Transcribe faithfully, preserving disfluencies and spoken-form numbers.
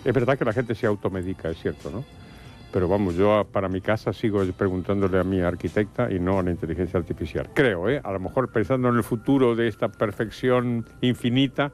Es verdad que la gente se automedica, es cierto, ¿no? Pero vamos, yo para mi casa sigo preguntándole a mi arquitecta y no a la inteligencia artificial. Creo, ¿eh? A lo mejor pensando en el futuro de esta perfección infinita,